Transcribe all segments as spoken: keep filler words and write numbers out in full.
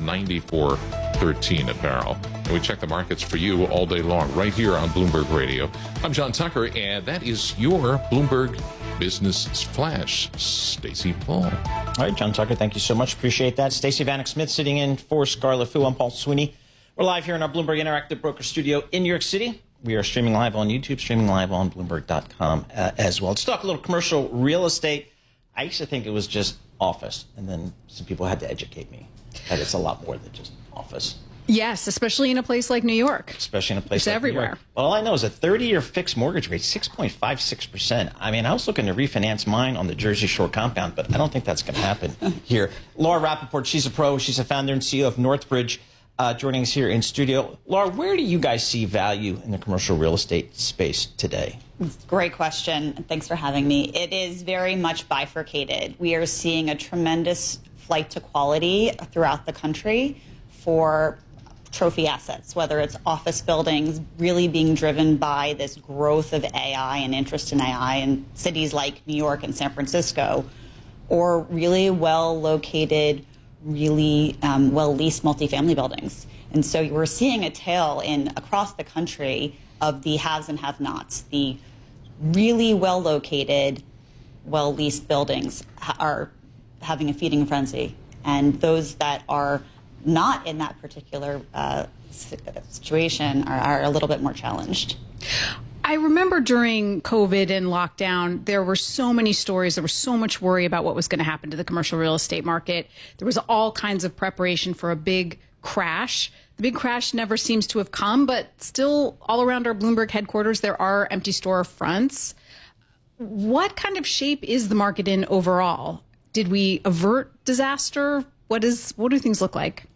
ninety-four thirteen a barrel. And we check the markets for you all day long right here on Bloomberg Radio. I'm John Tucker, and that is your Bloomberg Business Flash. Stacey Paul. All right, John Tucker, thank you so much. Appreciate that. Stacey Vanek Smith sitting in for Scarlett Fu. I'm Paul Sweeney. We're live here in our Bloomberg Interactive Broker Studio in New York City. We are streaming live on YouTube, streaming live on Bloomberg dot com uh, as well. Let's talk a little commercial real estate. I used to think it was just office, and then some people had to educate me that it's a lot more than just office. Yes, especially in a place like New York. Especially in a place it's like everywhere. New York. Well, all I know is a thirty-year fixed mortgage rate, six point five six percent. I mean, I was looking to refinance mine on the Jersey Shore compound, but I don't think that's going to happen here. Laura Rappaport, she's a pro. She's a founder and C E O of Northbridge, uh, joining us here in studio. Laura, where do you guys see value in the commercial real estate space today? Great question. Thanks for having me. It is very much bifurcated. We are seeing a tremendous flight to quality throughout the country for trophy assets, whether it's office buildings really being driven by this growth of A I and interest in A I in cities like New York and San Francisco, or really well-located, really um, well-leased multifamily buildings. And so we're seeing a tale in across the country of the haves and have-nots. The really well-located, well-leased buildings ha- are having a feeding frenzy, and those that are not in that particular uh, situation are, are a little bit more challenged. I remember during COVID and lockdown, there were so many stories. There was so much worry about what was going to happen to the commercial real estate market. There was all kinds of preparation for a big crash. The big crash never seems to have come, but still all around our Bloomberg headquarters, there are empty store fronts. What kind of shape is the market in overall? Did we avert disaster? What is, what do things look like?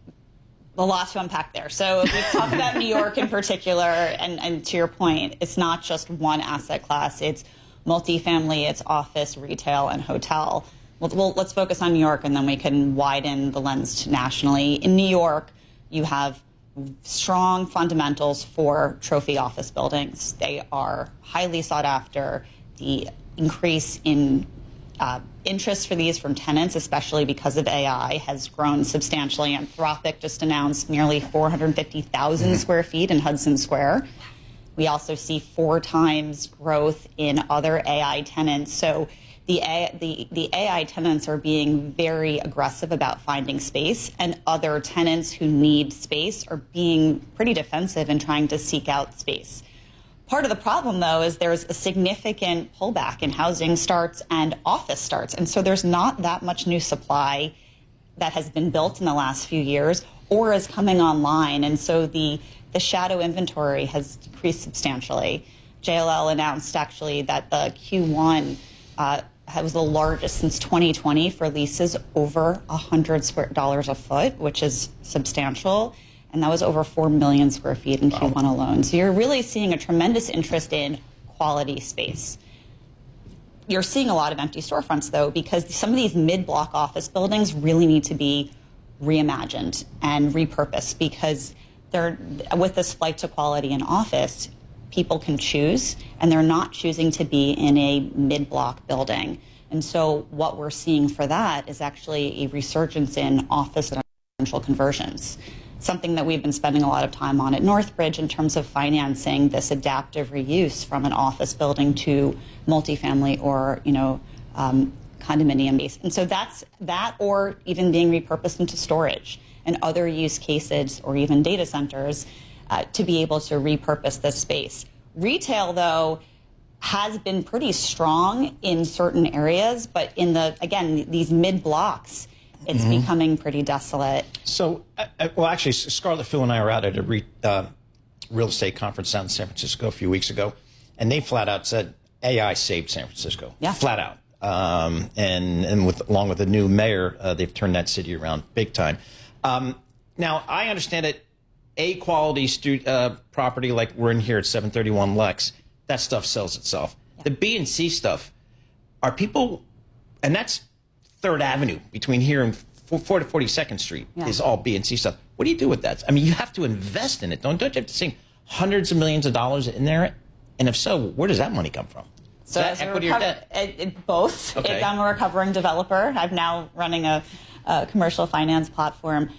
A lot to unpack there. So if we talk about New York in particular, and, and to your point, it's not just one asset class. It's multifamily, it's office, retail, and hotel. Well, well, let's focus on New York, and then we can widen the lens to nationally. In New York, you have strong fundamentals for trophy office buildings. They are highly sought after. The increase in Uh, interest for these from tenants, especially because of A I, has grown substantially. Anthropic just announced nearly four hundred fifty thousand square feet in Hudson Square. We also see four times growth in other A I tenants. So the A, the, the A I tenants are being very aggressive about finding space, and other tenants who need space are being pretty defensive and trying to seek out space. Part of the problem, though, is there's a significant pullback in housing starts and office starts. And so there's not that much new supply that has been built in the last few years or is coming online. And so the, the shadow inventory has decreased substantially. J L L announced, actually, that the Q one uh, was the largest since twenty twenty for leases over one hundred dollars a foot, which is substantial. And that was over four million square feet in Q one alone. So you're really seeing a tremendous interest in quality space. You're seeing a lot of empty storefronts, though, because some of these mid-block office buildings really need to be reimagined and repurposed, because they're, with this flight to quality in office, people can choose, and they're not choosing to be in a mid-block building. And so what we're seeing for that is actually a resurgence in office and residential conversions. Something that we've been spending a lot of time on at Northbridge in terms of financing this adaptive reuse from an office building to multifamily or, you know, um, condominium base. And so that's that, or even being repurposed into storage and other use cases, or even data centers, uh, to be able to repurpose this space. Retail, though, has been pretty strong in certain areas, but in the, again, these mid blocks, it's mm-hmm. becoming pretty desolate. So, uh, well, actually, Scarlett Fu and I were out at a re, uh, real estate conference down in San Francisco a few weeks ago, and they flat out said A I saved San Francisco. Yeah. Flat out. Um, and and with, along with the new mayor, uh, they've turned that city around big time. Um, now, I understand that A quality stu- uh, property like we're in here at seven thirty-one Lex, that stuff sells itself. Yeah. The B and C stuff, are people, and that's Third Avenue between here and four to forty-second Street yeah. is all B and C stuff. What do you do with that? I mean, you have to invest in it. Don't, don't you have to sink hundreds of millions of dollars in there? And if so, where does that money come from? Is so that equity reco- or debt? It, it, both. Okay. It, I'm a recovering developer. I'm now running a, a commercial finance platform.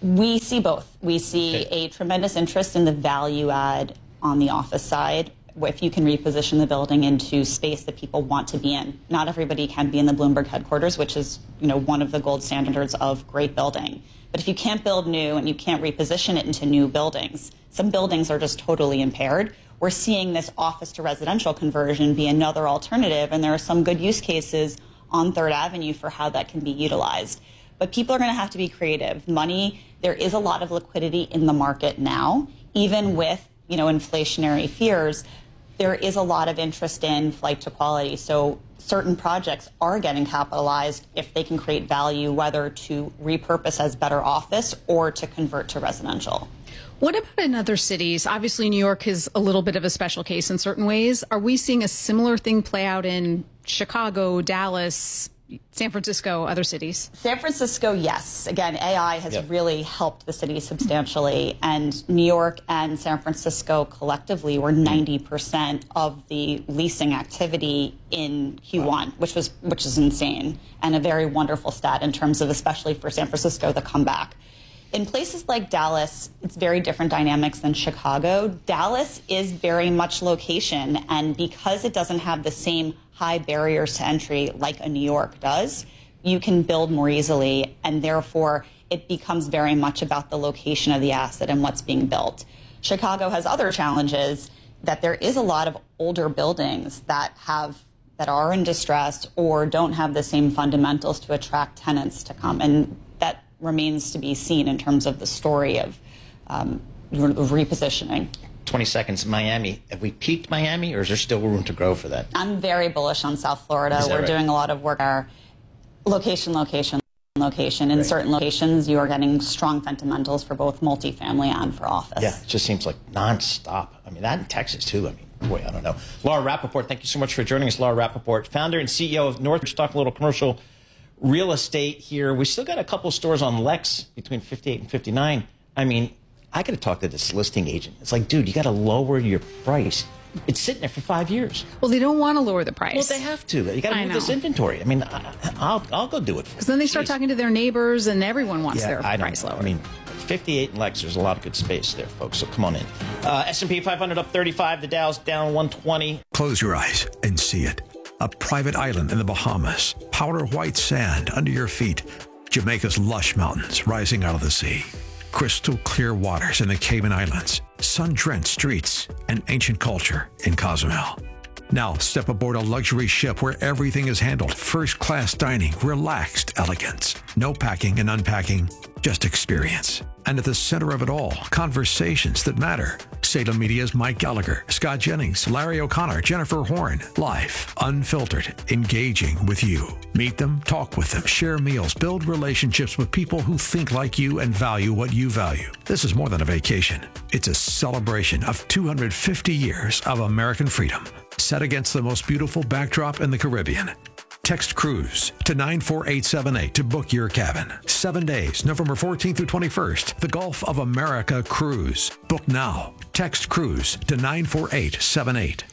We see both. We see a tremendous interest in the value add on the office side. If you can reposition the building into space that people want to be in. Not everybody can be in the Bloomberg headquarters, which is, you know, one of the gold standards of great building. But if you can't build new and you can't reposition it into new buildings, some buildings are just totally impaired. We're seeing this office to residential conversion be another alternative, and there are some good use cases on Third Avenue for how that can be utilized. But people are going to have to be creative. Money, there is a lot of liquidity in the market now, even with, you know, inflationary fears. There is a lot of interest in flight to quality. So certain projects are getting capitalized if they can create value, whether to repurpose as better office or to convert to residential. What about in other cities? Obviously, New York is a little bit of a special case in certain ways. Are we seeing a similar thing play out in Chicago, Dallas, San Francisco, other cities? San Francisco, yes. Again, A I has Yep. really helped the city substantially. And New York and San Francisco collectively were ninety percent of the leasing activity in Q one, wow. which was which is insane and a very wonderful stat in terms of, especially for San Francisco, the comeback. In places like Dallas, it's very different dynamics than Chicago. Dallas is very much location, and because it doesn't have the same high barriers to entry like a New York does, you can build more easily, and therefore it becomes very much about the location of the asset and what's being built. Chicago has other challenges, that there is a lot of older buildings that have that are in distress or don't have the same fundamentals to attract tenants to come, and that remains to be seen in terms of the story of um, repositioning. twenty seconds. Miami. Have we peaked Miami, or is there still room to grow for that? I'm very bullish on South Florida. We're right? doing a lot of work there. Location, location, location. In right. certain locations, you are getting strong fundamentals for both multifamily and for office. Yeah, it just seems like nonstop. I mean, that in Texas, too. I mean, boy, I don't know. Laura Rappaport, thank you so much for joining us. Laura Rappaport, founder and C E O of Northridge. Talk a little commercial real estate here. We still got a couple stores on Lex between fifty-eight and fifty-nine. I mean, I got to talk to this listing agent. It's like, dude, you got to lower your price. It's sitting there for five years. Well, they don't want to lower the price. Well, they have to. You got to move know. this inventory. I mean, I, I'll I'll go do it. Because then they start Jeez. talking to their neighbors, and everyone wants yeah, their I price lower. I mean, fifty-eight and Lex, there's a lot of good space there, folks. So come on in. Uh, S and P five hundred up thirty-five. The Dow's down one twenty. Close your eyes and see it. A private island in the Bahamas, powder white sand under your feet, Jamaica's lush mountains rising out of the sea, crystal clear waters in the Cayman Islands, sun-drenched streets, and ancient culture in Cozumel. Now step aboard a luxury ship where everything is handled, first-class dining, relaxed elegance, no packing and unpacking, just experience. And at the center of it all, conversations that matter. Salem Media's Mike Gallagher, Scott Jennings, Larry O'Connor, Jennifer Horn. Live, unfiltered, engaging with you. Meet them, talk with them, share meals, build relationships with people who think like you and value what you value. This is more than a vacation. It's a celebration of two hundred fifty years of American freedom, set against the most beautiful backdrop in the Caribbean. Text cruise to nine four eight seven eight to book your cabin. Seven days, November fourteenth through twenty-first. The Gulf of America Cruise. Book now. Text cruise to nine four eight seven eight.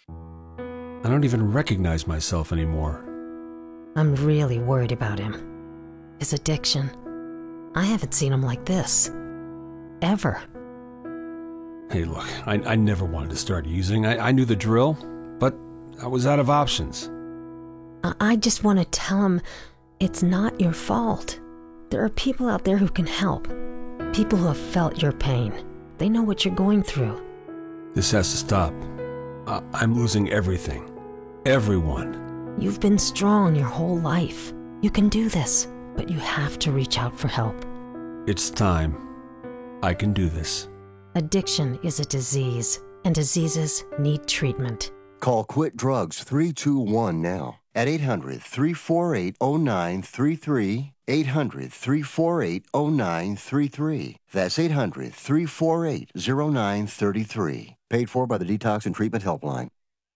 I don't even recognize myself anymore. I'm really worried about him. His addiction. I haven't seen him like this. Ever. Hey, look, I, I never wanted to start using. I, I knew the drill, but I was out of options. I just want to tell him it's not your fault. There are people out there who can help. People who have felt your pain. They know what you're going through. This has to stop. I- I'm losing everything. Everyone. You've been strong your whole life. You can do this, but you have to reach out for help. It's time. I can do this. Addiction is a disease, and diseases need treatment. Call Quit Drugs three two one now at eight hundred, three four eight, oh nine three three, eight hundred, three four eight, oh nine three three. That's eight hundred, three four eight, oh nine three three. Paid for by the Detox and Treatment Helpline.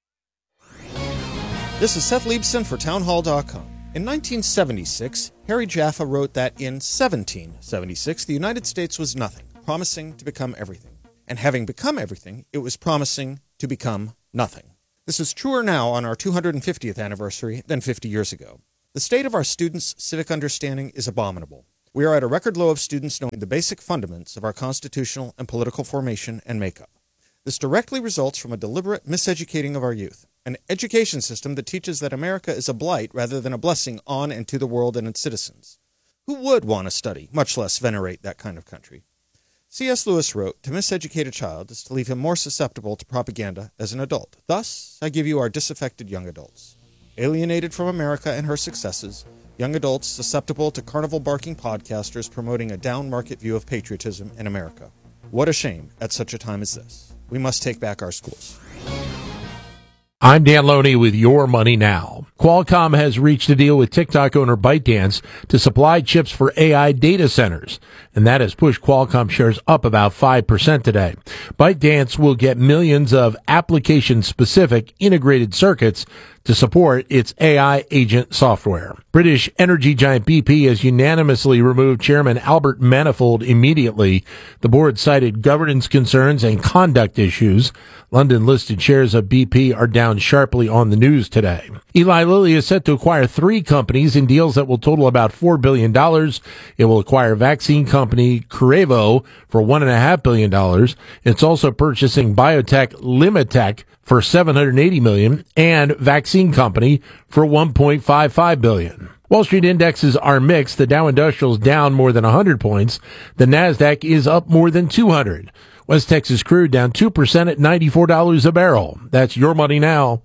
This is Seth Leibson for townhall dot com. In nineteen seventy-six, Harry Jaffa wrote that in seventeen seventy-six, the United States was nothing, promising to become everything. And having become everything, it was promising to become nothing. This is truer now on our two hundred fiftieth anniversary than fifty years ago. The state of our students' civic understanding is abominable. We are at a record low of students knowing the basic fundamentals of our constitutional and political formation and makeup. This directly results from a deliberate miseducating of our youth, an education system that teaches that America is a blight rather than a blessing on and to the world and its citizens. Who would want to study, much less venerate, that kind of country? C S Lewis wrote, to miseducate a child is to leave him more susceptible to propaganda as an adult. Thus, I give you our disaffected young adults. Alienated from America and her successes, young adults susceptible to carnival-barking podcasters promoting a down-market view of patriotism in America. What a shame at such a time as this. We must take back our schools. I'm Dan Loney with Your Money Now. Qualcomm has reached a deal with TikTok owner ByteDance to supply chips for A I data centers, and that has pushed Qualcomm shares up about five percent today. ByteDance will get millions of application-specific integrated circuits to support its A I agent software. British energy giant B P has unanimously removed Chairman Albert Manifold immediately. The board cited governance concerns and conduct issues. London-listed shares of B P are down sharply on the news today. Eli Lilly is set to acquire three companies in deals that will total about four billion dollars. It will acquire vaccine company Curevo for one point five billion dollars. It's also purchasing biotech Limitech for seven hundred eighty million dollars and vaccine company for one point five five billion dollars. Wall Street indexes are mixed. The Dow Industrial is down more than one hundred points. The Nasdaq is up more than two hundred. West Texas crude down two percent at ninety-four dollars a barrel. That's Your Money Now.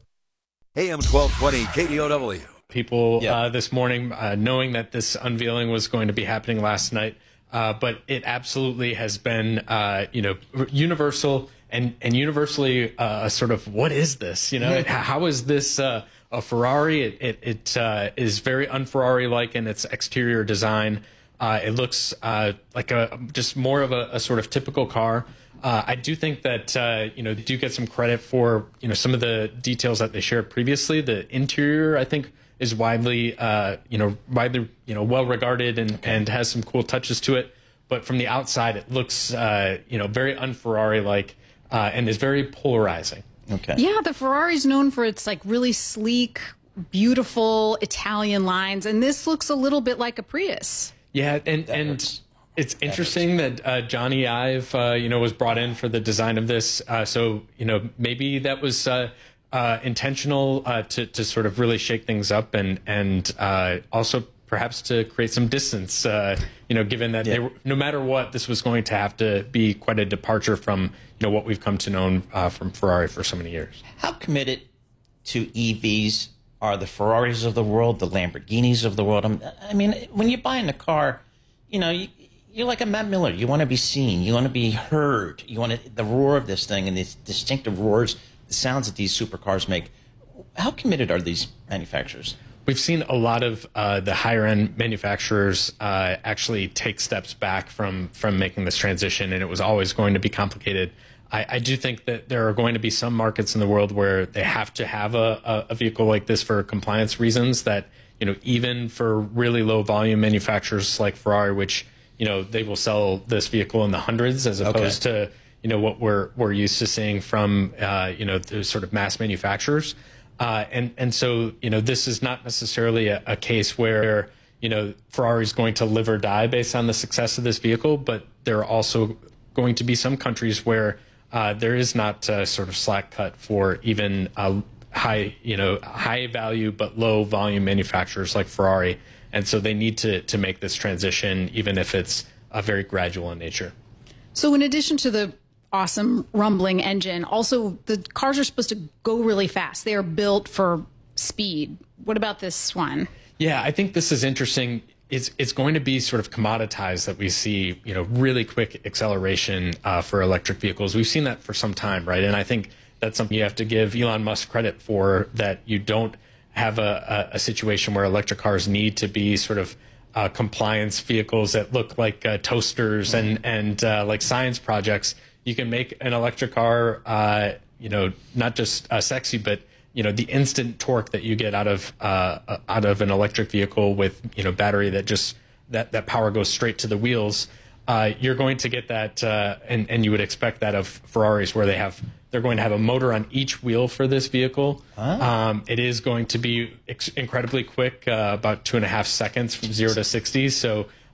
A M twelve twenty K D O W. People Yep. uh, this morning, uh, knowing that this unveiling was going to be happening last night, uh, but it absolutely has been, uh, you know, universal and and universally uh, a sort of, what is this? You know, how is this uh, a Ferrari? It it, it uh, is very un-Ferrari-like in its exterior design. Uh, it looks uh, like a just more of a, a sort of typical car. Uh, I do think that, uh, you know, they do get some credit for, you know, some of the details that they shared previously. The interior, I think, is widely, uh, you know, widely, you know, well regarded and, and has some cool touches to it. But from the outside, it looks, uh, you know, very un-Ferrari-like uh, and is very polarizing. Okay. Yeah, the Ferrari's known for its like really sleek, beautiful Italian lines, and this looks a little bit like a Prius. Yeah, and That and hurts. it's interesting that uh, Johnny Ive, uh, you know, was brought in for the design of this. Uh, so you know, maybe that was uh, uh, intentional uh, to to sort of really shake things up, and and uh, also perhaps to create some distance. Uh, you know, given that Yeah. they were, no matter what, this was going to have to be quite a departure from you know what we've come to know uh, from Ferrari for so many years. How committed to E Vs are the Ferraris of the world, the Lamborghinis of the world? I'm- I mean, when you're buying a car, you know, you, you're like a Matt Miller. You want to be seen. You want to be heard. You want to, the roar of this thing and these distinctive roars, the sounds that these supercars make. How committed are these manufacturers? We've seen a lot of uh, the higher end manufacturers uh, actually take steps back from from making this transition, and it was always going to be complicated. I, I do think that there are going to be some markets in the world where they have to have a, a, a vehicle like this for compliance reasons. That you know, even for really low volume manufacturers like Ferrari, which you know they will sell this vehicle in the hundreds as opposed to you know what we're we're used to seeing from uh, you know the sort of mass manufacturers. Uh, and and so you know this is not necessarily a, a case where you know Ferrari is going to live or die based on the success of this vehicle, but there are also going to be some countries where uh, there is not a sort of slack cut for even uh, high you know high value but low volume manufacturers like Ferrari, and so they need to to make this transition even if it's uh, very gradual in nature. So in addition to the awesome rumbling engine, also the cars are supposed to go really fast. They are built for speed. What about this one? Yeah, I think this is interesting. It's it's going to be sort of commoditized that we see, you know, really quick acceleration uh, for electric vehicles. We've seen that for some time, right? And I think that's something you have to give Elon Musk credit for, that you don't have a, a, a situation where electric cars need to be sort of uh, compliance vehicles that look like uh, toasters and, and uh, like science projects. You can make an electric car, uh, you know, not just uh, sexy, but you know, the instant torque that you get out of uh, out of an electric vehicle with you know battery that just that that power goes straight to the wheels. Uh, you're going to get that, uh, and and you would expect that of Ferraris, where they have they're going to have a motor on each wheel for this vehicle. Ah. Um, it is going to be ex- incredibly quick, uh, about two and a half seconds from zero to sixty. So.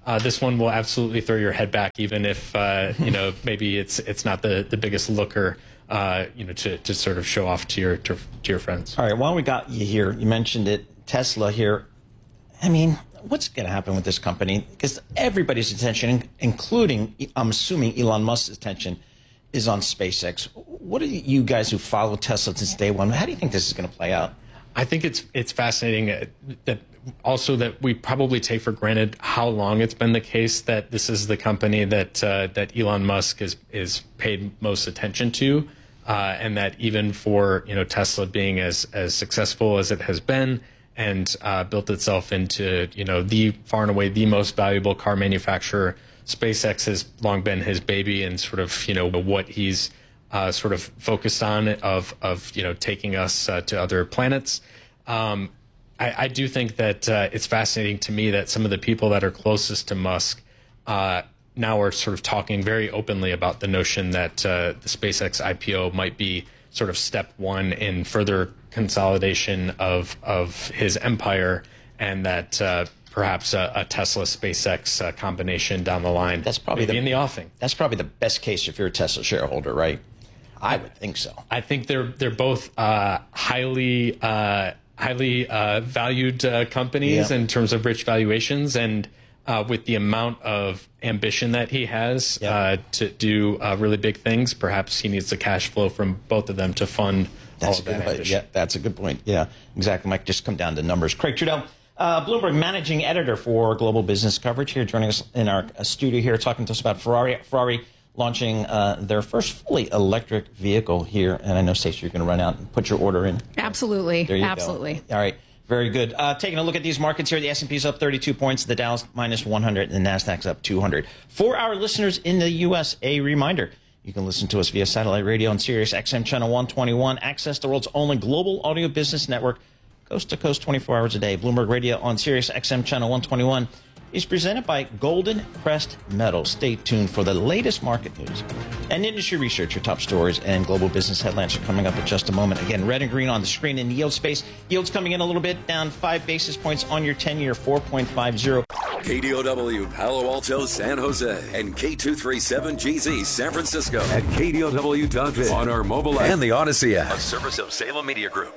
Uh, this one will absolutely throw your head back, even if uh, you know maybe it's it's not the, the biggest looker, uh, you know, to, to sort of show off to your to, to your friends. All right, while we got you here, you mentioned it, Tesla here. I mean, what's going to happen with this company? Because everybody's attention, including I'm assuming Elon Musk's attention, is on SpaceX. What are you guys who follow Tesla since day one? How do you think this is going to play out? I think it's it's fascinating that also that we probably take for granted how long it's been the case that this is the company that uh, that Elon Musk is is paid most attention to, uh, and that even for you know Tesla being as as successful as it has been and uh, built itself into you know the far and away the most valuable car manufacturer, SpaceX has long been his baby and sort of you know what he's uh, sort of focused on of of you know taking us uh, to other planets. Um, I, I do think that uh, it's fascinating to me that some of the people that are closest to Musk uh, now are sort of talking very openly about the notion that uh, the SpaceX I P O might be sort of step one in further consolidation of of his empire, and that uh, perhaps a, a Tesla SpaceX uh, combination down the line. That's probably the, in the offing. That's probably the best case if you're a Tesla shareholder, right? I would think so. I think they're they're both uh, highly. Uh, highly uh, valued uh, companies Yeah. in terms of rich valuations, and uh, with the amount of ambition that he has Yeah. uh, to do uh, really big things, perhaps he needs the cash flow from both of them to fund That's all a of good that point. ambition. Yeah, that's a good point. Yeah, exactly, Mike. Just come down to numbers. Craig Trudell, uh, Bloomberg managing editor for Global Business Coverage, here joining us in our uh, studio here, talking to us about Ferrari. Ferrari launching uh, their first fully electric vehicle here, and I know, Stacey, you're going to run out and put your order in. Absolutely. There you Absolutely. go. All right. Very good. Uh, taking a look at these markets here, the S and P's up thirty-two points, the Dow's minus one hundred, and the Nasdaq's up two hundred. For our listeners in the U S, a reminder, you can listen to us via satellite radio on Sirius X M channel one twenty-one, access the world's only global audio business network, coast to coast twenty-four hours a day. Bloomberg Radio on Sirius X M channel one twenty-one is presented by Golden Crest Metals. Stay tuned for the latest market news and industry research. Your top stories and global business headlines are coming up in just a moment. Again, red and green on the screen in yield space. Yields coming in a little bit, down five basis points on your ten-year, four point five zero. K D O W Palo Alto San Jose and K two thirty-seven G Z San Francisco at K D O W dot biz on our mobile app and the Odyssey app, a service of Salem Media Group.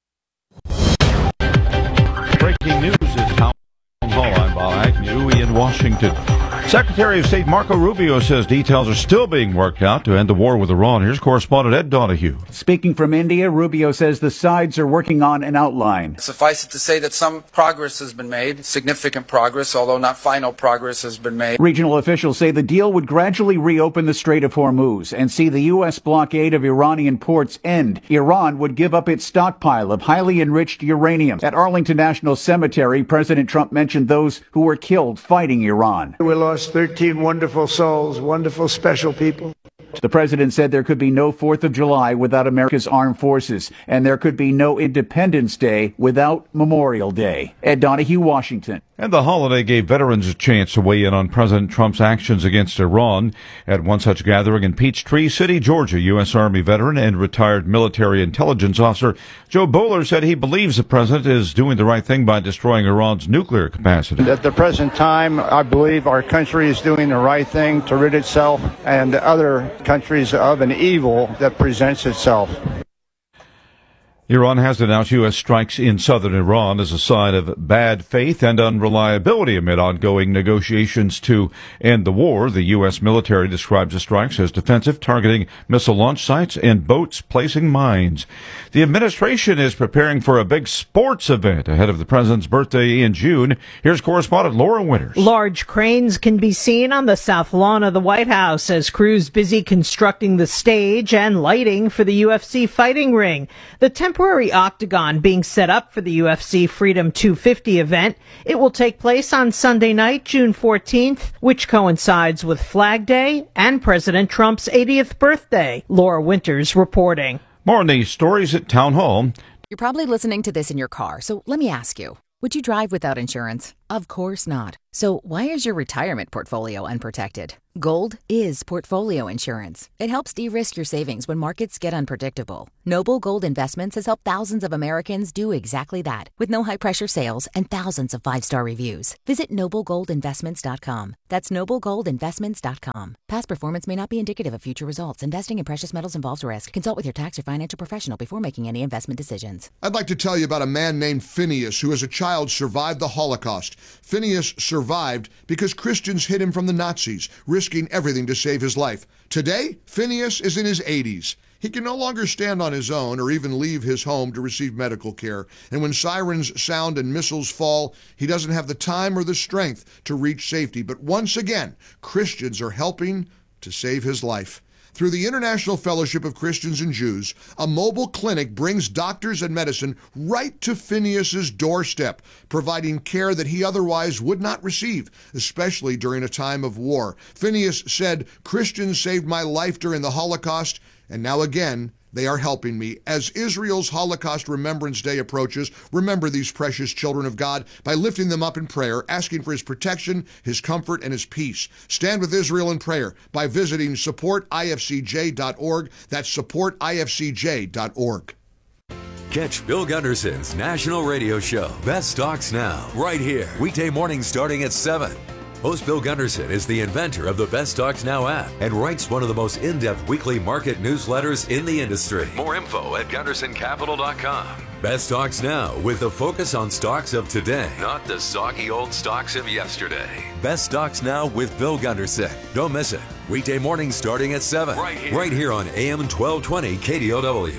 Breaking news is Town Hall. I'm Bob Agnew in Washington. Secretary of State Marco Rubio says details are still being worked out to end the war with Iran. Here's correspondent Ed Donahue. Speaking from India, Rubio says the sides are working on an outline. Suffice it to say that some progress has been made, significant progress, although not final progress has been made. Regional officials say the deal would gradually reopen the Strait of Hormuz and see the U S blockade of Iranian ports end. Iran would give up its stockpile of highly enriched uranium. At Arlington National Cemetery, President Trump mentioned those who were killed fighting Iran. We lost thirteen wonderful souls, wonderful, special people. The president said there could be no fourth of July without America's armed forces, and there could be no Independence Day without Memorial Day. Ed Donahue, Washington. And the holiday gave veterans a chance to weigh in on President Trump's actions against Iran. At one such gathering in Peachtree City, Georgia, U S. Army veteran and retired military intelligence officer Joe Bowler said he believes the president is doing the right thing by destroying Iran's nuclear capacity. At the present time, I believe our country is doing the right thing to rid itself and other countries of an evil that presents itself. Iran has denounced U S strikes in southern Iran as a sign of bad faith and unreliability amid ongoing negotiations to end the war. The U S military describes the strikes as defensive, targeting missile launch sites and boats placing mines. The administration is preparing for a big sports event ahead of the president's birthday in June. Here's correspondent Laura Winters. Large cranes can be seen on the south lawn of the White House as crews busy constructing the stage and lighting for the U F C fighting ring. The temporary octagon being set up for the U F C Freedom two fifty event. It will take place on Sunday night, June fourteenth, which coincides with Flag Day and President Trump's eightieth birthday. Laura Winters reporting. More on these stories at Town Hall. You're probably listening to this in your car, so let me ask you, would you drive without insurance? Of course not. So why is your retirement portfolio unprotected? Gold is portfolio insurance. It helps de-risk your savings when markets get unpredictable. Noble Gold Investments has helped thousands of Americans do exactly that, with no high-pressure sales and thousands of five-star reviews. Visit noble gold investments dot com. That's noble gold investments dot com. Past performance may not be indicative of future results. Investing in precious metals involves risk. Consult with your tax or financial professional before making any investment decisions. I'd like to tell you about a man named Phineas who as a child survived the Holocaust. Phineas survived because Christians hid him from the Nazis, risking everything to save his life. Today, Phineas is in his eighties. He can no longer stand on his own or even leave his home to receive medical care. And when sirens sound and missiles fall, he doesn't have the time or the strength to reach safety. But once again, Christians are helping to save his life. Through the International Fellowship of Christians and Jews, a mobile clinic brings doctors and medicine right to Phineas's doorstep, providing care that he otherwise would not receive, especially during a time of war. Phineas said, "Christians saved my life during the Holocaust, and now again, they are helping me." As Israel's Holocaust Remembrance Day approaches, remember these precious children of God by lifting them up in prayer, asking for his protection, his comfort, and his peace. Stand with Israel in prayer by visiting support I F C J dot org. That's support I F C J dot org. Catch Bill Gunderson's national radio show, Best Stocks Now, right here, weekday mornings starting at seven. Host Bill Gunderson is the inventor of the Best Stocks Now app and writes one of the most in-depth weekly market newsletters in the industry. More info at gunderson capital dot com. Best Stocks Now, with the focus on stocks of today, not the soggy old stocks of yesterday. Best Stocks Now with Bill Gunderson. Don't miss it. Weekday mornings starting at seven. Right here, right here on A M twelve twenty K D O W.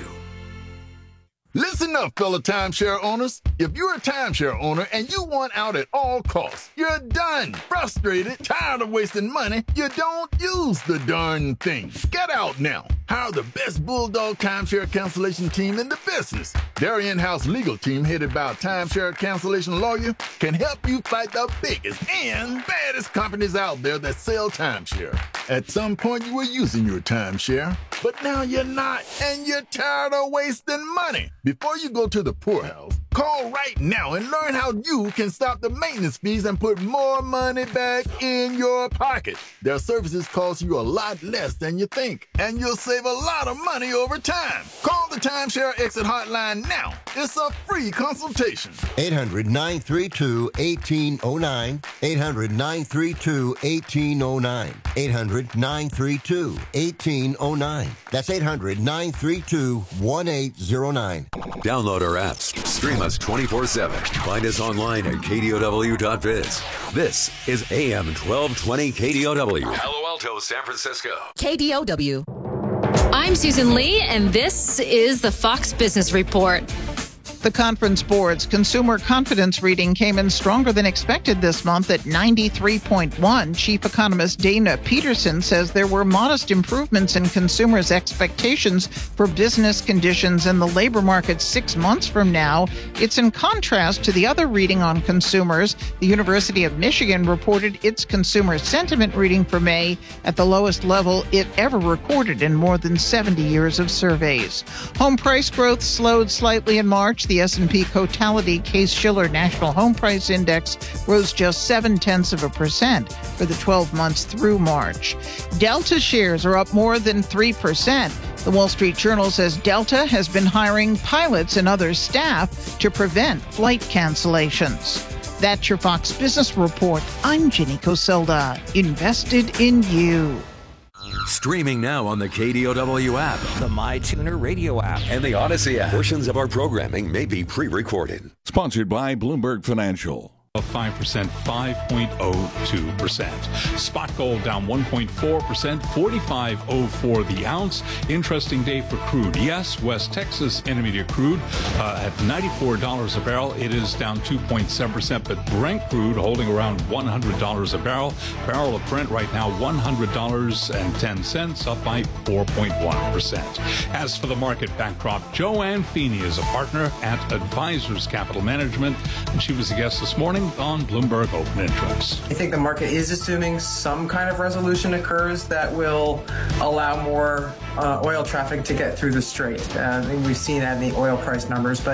Listen up, fellow timeshare owners. If you're a timeshare owner and you want out at all costs, you're done, frustrated, tired of wasting money, you don't use the darn thing. Get out now. Hire the best Bulldog timeshare cancellation team in the business. Their in-house legal team, headed by a timeshare cancellation lawyer, can help you fight the biggest and baddest companies out there that sell timeshare. At some point, you were using your timeshare, but now you're not, and you're tired of wasting money. Before you go to the poorhouse, call right now and learn how you can stop the maintenance fees and put more money back in your pocket. Their services cost you a lot less than you think, and you'll save a lot of money over time. Call the Timeshare Exit Hotline now. It's a free consultation. eight hundred, nine three two, one eight zero nine. eight hundred, nine three two, one eight zero nine. eight hundred, nine three two, one eight zero nine. That's eight hundred, nine three two, one eight zero nine. Download our apps. Stream us twenty-four seven. Find us online at K D O W dot biz. This is A M twelve twenty K D O W. Palo Alto, San Francisco. K D O W. I'm Susan Lee, and this is the Fox Business Report. The Conference Board's consumer confidence reading came in stronger than expected this month at ninety-three point one. Chief economist Dana Peterson says there were modest improvements in consumers' expectations for business conditions in the labor market six months from now. It's in contrast to the other reading on consumers. The University of Michigan reported its consumer sentiment reading for May at the lowest level it ever recorded in more than seventy years of surveys. Home price growth slowed slightly in March. The S and P Cotality Case-Shiller National Home Price Index rose just seven-tenths of a percent for the twelve months through March. Delta shares are up more than three percent. The Wall Street Journal says Delta has been hiring pilots and other staff to prevent flight cancellations. That's your Fox Business Report. I'm Jenny Coselda. Invested in you. Streaming now on the K D O W app, the MyTuner radio app, and the Odyssey app. Portions of our programming may be pre-recorded. Sponsored by Bloomberg Financial. Of five percent, five point oh two percent. Spot gold down one point four percent, forty-five oh four the ounce. Interesting day for crude. Yes, West Texas Intermediate crude uh, at ninety-four dollars a barrel. It is down two point seven percent, but Brent crude holding around one hundred dollars a barrel. Barrel of Brent right now one hundred dollars and ten cents, up by four point one percent. As for the market backdrop, Joanne Feeney is a partner at Advisors Capital Management, and she was a guest this morning on Bloomberg Open Interest. I think the market is assuming some kind of resolution occurs that will allow more uh, oil traffic to get through the strait. Uh, I think we've seen that in the oil price numbers, but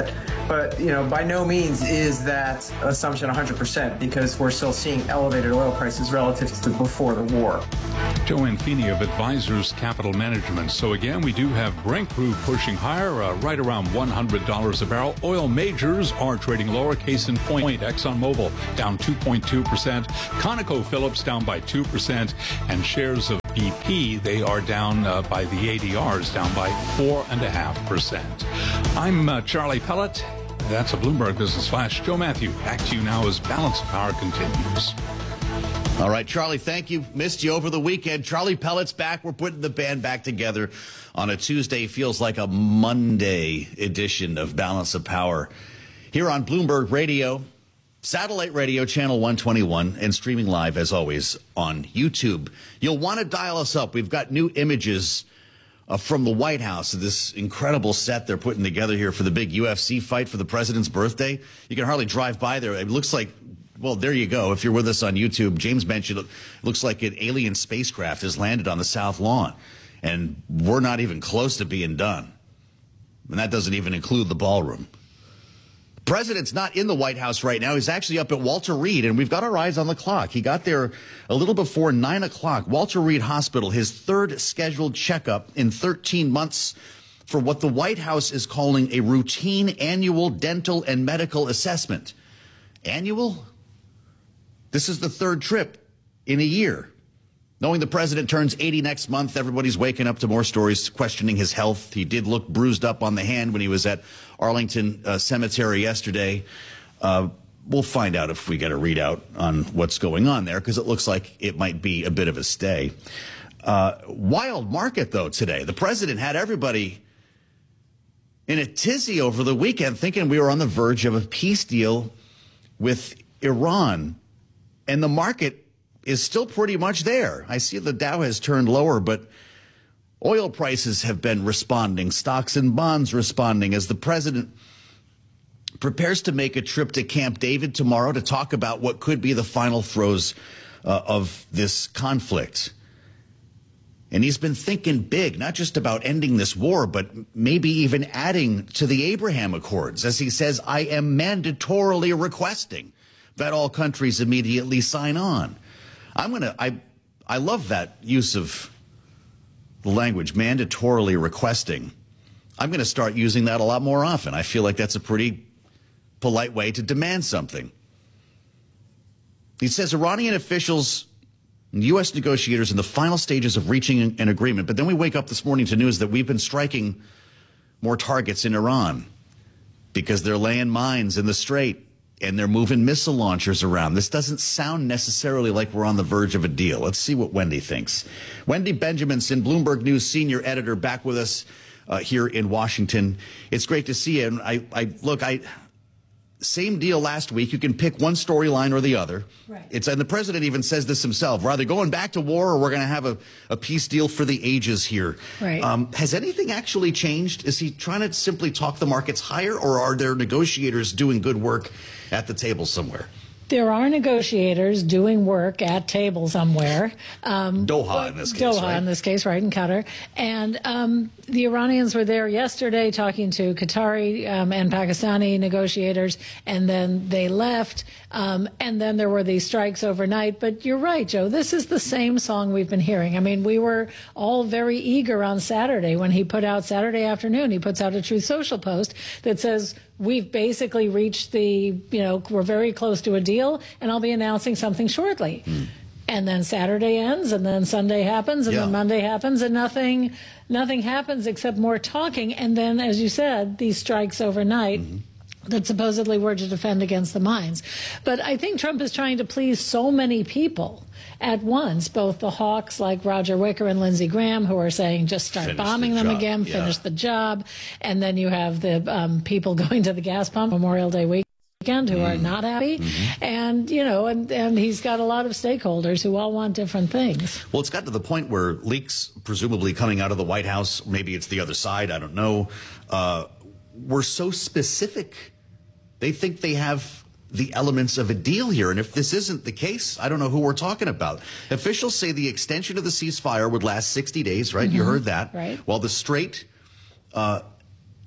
But, you know, by no means is that assumption one hundred percent because we're still seeing elevated oil prices relative to before the war. Joanne Feeney of Advisors Capital Management. So again, we do have Brent crude pushing higher, uh, right around one hundred dollars a barrel. Oil majors are trading lower. Case in point, ExxonMobil down two point two percent. ConocoPhillips down by two percent. And shares of B P, they are down uh, by the A D Rs, down by four point five percent. I'm uh, Charlie Pellet. That's a Bloomberg Business Flash. Joe Matthew, back to you now as Balance of Power continues. All right, Charlie, thank you. Missed you over the weekend. Charlie Pellet's back. We're putting the band back together on a Tuesday. Feels like a Monday edition of Balance of Power here on Bloomberg Radio, satellite radio, channel one twenty-one, and streaming live, as always, on YouTube. You'll want to dial us up. We've got new images uh, from the White House, this incredible set they're putting together here for the big U F C fight for the president's birthday. You can hardly drive by there. It looks like, well, there you go. If you're with us on YouTube, James mentioned it looks like an alien spacecraft has landed on the South Lawn, and we're not even close to being done. And that doesn't even include the ballroom. The president's not in the White House right now. He's actually up at Walter Reed, and we've got our eyes on the clock. He got there a little before nine o'clock. Walter Reed Hospital, his third scheduled checkup in thirteen months for what the White House is calling a routine annual dental and medical assessment. Annual? This is the third trip in a year. Knowing the president turns eighty next month, everybody's waking up to more stories questioning his health. He did look bruised up on the hand when he was at Arlington uh, Cemetery yesterday. Uh, we'll find out if we get a readout on what's going on there, because it looks like it might be a bit of a stay. Uh, wild market, though, today. The president had everybody in a tizzy over the weekend, thinking we were on the verge of a peace deal with Iran. And the market is still pretty much there. I see the Dow has turned lower, but oil prices have been responding, stocks and bonds responding, as the president prepares to make a trip to Camp David tomorrow to talk about what could be the final throes uh, of this conflict. And he's been thinking big, not just about ending this war, but maybe even adding to the Abraham Accords. As he says, I am mandatorily requesting that all countries immediately sign on. I'm going to, I, I love that use of the language, mandatorily requesting. I'm going to start using that a lot more often. I feel like that's a pretty polite way to demand something. He says Iranian officials and U S negotiators in the final stages of reaching an agreement. But then we wake up this morning to news that we've been striking more targets in Iran because they're laying mines in the Strait and they're moving missile launchers around. This doesn't sound necessarily like we're on the verge of a deal. Let's see what Wendy thinks. Wendy Benjaminson, Bloomberg News senior editor, back with us uh, here in Washington. It's great to see you. And I, I look, I same deal last week. You can pick one storyline or the other. Right. It's and the president even says this himself. We're either going back to war or we're going to have a, a peace deal for the ages here. Right. Um, has anything actually changed? Is he trying to simply talk the markets higher, or are there negotiators doing good work at the table somewhere? There are negotiators doing work at table somewhere. Um, Doha in this case, Doha right? in this case, right, in Qatar. And um, the Iranians were there yesterday talking to Qatari um, and Pakistani negotiators, and then they left. Um, and then there were these strikes overnight. But you're right, Joe, this is the same song we've been hearing. I mean, we were all very eager on Saturday when he put out Saturday afternoon. He puts out a Truth Social post that says, we've basically reached the, you know, we're very close to a deal, and I'll be announcing something shortly. Mm. And then Saturday ends, and then Sunday happens, and yeah. then Monday happens, and nothing, nothing happens except more talking. And then, as you said, these strikes overnight. Mm-hmm. That supposedly were to defend against the mines. But I think Trump is trying to please so many people at once, both the hawks like Roger Wicker and Lindsey Graham, who are saying just start finish bombing the them job. again, yeah. finish the job. And then you have the um, people going to the gas pump Memorial Day weekend who mm. are not happy. Mm-hmm. And, you know, and, and he's got a lot of stakeholders who all want different things. Well, it's got to the point where leaks, presumably coming out of the White House, maybe it's the other side, I don't know, uh, were so specific. They think they have the elements of a deal here. And if this isn't the case, I don't know who we're talking about. Officials say the extension of the ceasefire would last sixty days, right? Mm-hmm. You heard that. Right. While the Strait uh,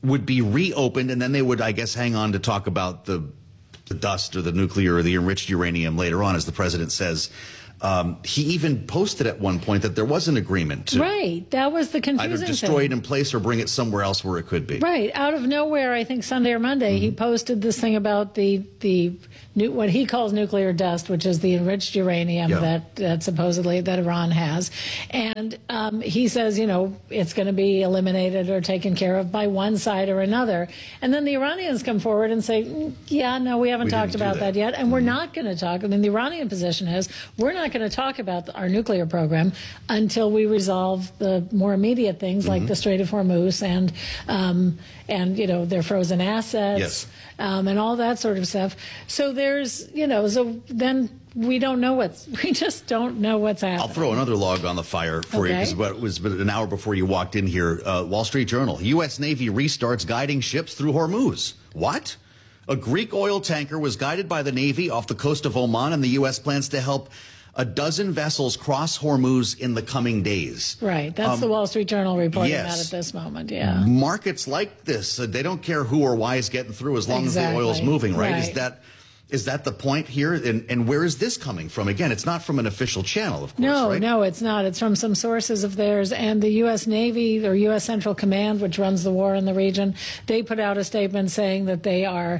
would be reopened, and then they would, I guess, hang on to talk about the, the dust or the nuclear or the enriched uranium later on, as the president says. Um, he even posted at one point that there was an agreement to right. That was the confusing either destroy thing. it in place or bring it somewhere else where it could be. Right. Out of nowhere, I think Sunday or Monday, mm-hmm. he posted this thing about the the new, what he calls nuclear dust, which is the enriched uranium yeah. that, that supposedly that Iran has. And um, he says, you know, it's going to be eliminated or taken care of by one side or another. And then the Iranians come forward and say, mm, yeah, no, we haven't we talked about that. that yet. And mm-hmm. we're not going to talk. I mean, the Iranian position is we're not going to talk about our nuclear program until we resolve the more immediate things mm-hmm. like the Strait of Hormuz and, um, and you know, their frozen assets yes. um, and all that sort of stuff. So there's, you know, so then we don't know what's, we just don't know what's happening. I'll throw another log on the fire for okay. you, because it was an hour before you walked in here. Uh, Wall Street Journal, U S Navy restarts guiding ships through Hormuz. What? A Greek oil tanker was guided by the Navy off the coast of Oman, and the U S plans to help a dozen vessels cross Hormuz in the coming days. Right. That's um, the Wall Street Journal reporting yes. that at this moment. Yeah. Markets like this, uh, they don't care who or why is getting through as long exactly. as the oil's moving, right? right? Is that is that the point here? And, and where is this coming from? Again, it's not from an official channel, of course, no, right? No, it's not. It's from some sources of theirs. And the U S Navy or U S Central Command, which runs the war in the region, they put out a statement saying that they are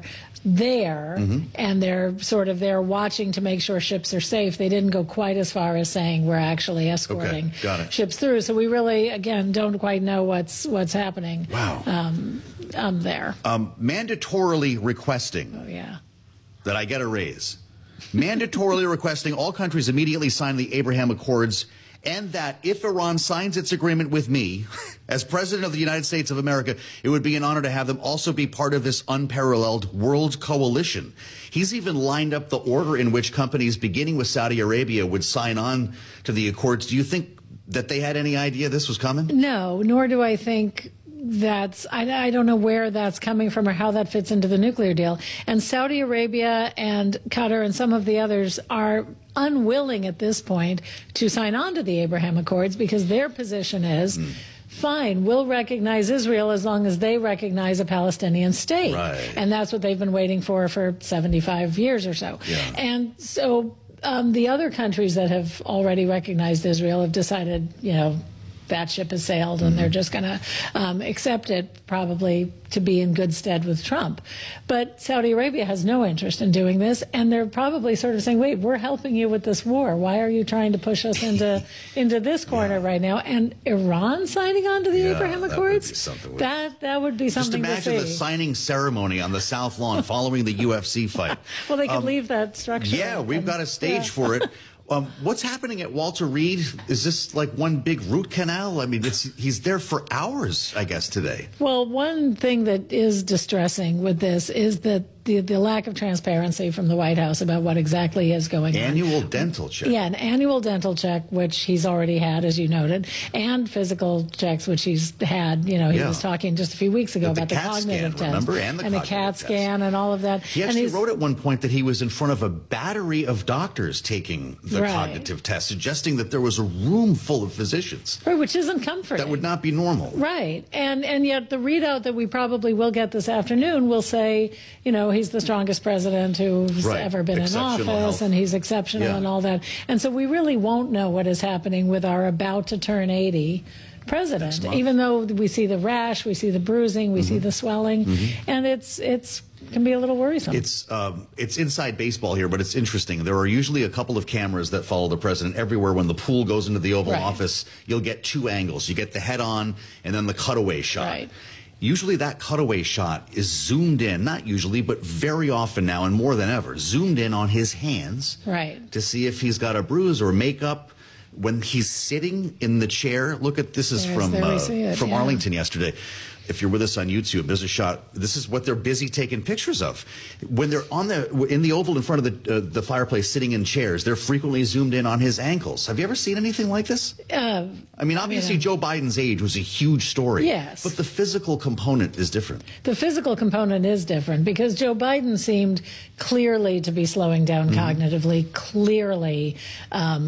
there mm-hmm. and they're sort of there watching to make sure ships are safe. They didn't go quite as far as saying we're actually escorting okay, got it. ships through. So we really, again, don't quite know what's what's happening. Wow. Um, um, there. Um, mandatorily requesting oh, yeah. that I get a raise. Mandatorily requesting all countries immediately sign the Abraham Accords, and that if Iran signs its agreement with me, as President of the United States of America, it would be an honor to have them also be part of this unparalleled world coalition. He's even lined up the order in which companies, beginning with Saudi Arabia, would sign on to the Accords. Do you think that they had any idea this was coming? No, nor do I think that's, I, I don't know where that's coming from or how that fits into the nuclear deal. And Saudi Arabia and Qatar and some of the others are unwilling at this point to sign on to the Abraham Accords because their position is, mm. fine, we'll recognize Israel as long as they recognize a Palestinian state. Right. And that's what they've been waiting for for seventy-five years or so. Yeah. And so um, the other countries that have already recognized Israel have decided, you know, that ship has sailed and mm-hmm. they're just going to um, accept it probably to be in good stead with Trump. But Saudi Arabia has no interest in doing this, and they're probably sort of saying, wait, we're helping you with this war. Why are you trying to push us into into this corner yeah. right now? And Iran signing on to the yeah, Abraham that Accords? Would be something that, that would be something to see. Just imagine the signing ceremony on the South Lawn following the U F C fight. Well, they could um, leave that structure. Yeah, we've and, got a stage yeah. for it. Um, what's happening at Walter Reed? Is this like one big root canal? I mean, it's, he's there for hours, I guess, today. Well, one thing that is distressing with this is that the, the lack of transparency from the White House about what exactly is going annual on. Annual dental check. Yeah, an annual dental check, which he's already had, as you noted, and physical checks, which he's had. You know, he yeah. was talking just a few weeks ago But about the, the, CAT cognitive scan, test. Remember? And the and the CAT test. scan and all of that. He and actually wrote at one point that he was in front of a battery of doctors taking the right. cognitive test, suggesting that there was a room full of physicians. Right, which isn't comforting. That would not be normal. Right. And and yet the readout that we probably will get this afternoon will say, you know, he's the strongest president who's right. ever been in office health. and he's exceptional yeah. and all that. And so we really won't know what is happening with our about to turn eighty president, even though we see the rash, we see the bruising, we mm-hmm. see the swelling, mm-hmm. and it's it's can be a little worrisome. It's um, it's inside baseball here, but it's interesting. There are usually a couple of cameras that follow the president everywhere. When the pool goes into the Oval right. Office, you'll get two angles. You get the head on and then the cutaway shot. Right. Usually that cutaway shot is zoomed in, not usually, but very often now and more than ever, zoomed in on his hands right. to see if he's got a bruise or makeup. When he's sitting in the chair, look at this is There's, from there uh, it, from yeah. Arlington yesterday. If you're with us on YouTube, there's a shot. This is what they're busy taking pictures of. When they're on the in the oval in front of the uh, the fireplace, sitting in chairs, they're frequently zoomed in on his ankles. Have you ever seen anything like this? Uh, I mean, obviously, yeah. Joe Biden's age was a huge story. Yes, but the physical component is different. The physical component is different because Joe Biden seemed clearly to be slowing down mm-hmm. cognitively, clearly. Um,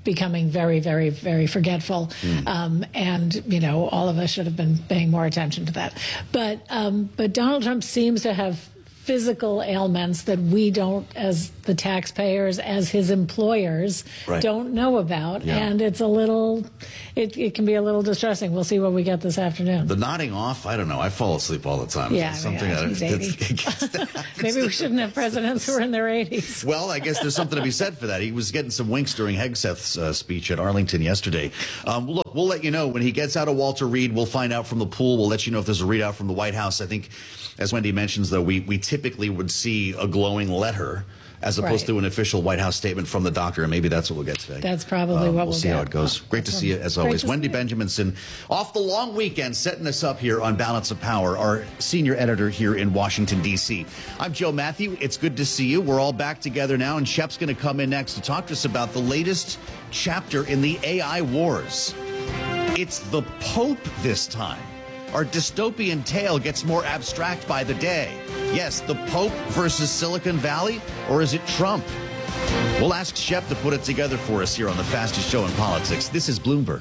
becoming very, very, very forgetful. Mm. Um, and, you know, all of us should have been paying more attention to that. But, um, but Donald Trump seems to have physical ailments that we don't, as the taxpayers, as his employers, right. don't know about. Yeah. And it's a little, it, it can be a little distressing. We'll see what we get this afternoon. The nodding off, I don't know. I fall asleep all the time. Yeah, something yeah, he's eighty. Maybe we shouldn't have presidents who are in their eighties. Well, I guess there's something to be said for that. He was getting some winks during Hegseth's uh, speech at Arlington yesterday. Um, look, we'll let you know when he gets out of Walter Reed. We'll find out from the pool. We'll let you know if there's a readout from the White House. I think, as Wendy mentions, though, we, we typically would see a glowing letter as opposed right. to an official White House statement from the doctor, and maybe that's what we'll get today. That's probably um, what we'll, we'll see get. how it goes. Great to see you, as always. Wendy Benjaminson, off the long weekend, setting us up here on Balance of Power, our senior editor here in Washington, D C I'm Joe Matthew. It's good to see you. We're all back together now, and Shep's going to come in next to talk to us about the latest chapter in the A I wars. It's the Pope this time. Our dystopian tale gets more abstract by the day. Yes, the Pope versus Silicon Valley, or is it Trump? We'll ask Shep to put it together for us here on the fastest show in politics. This is Bloomberg.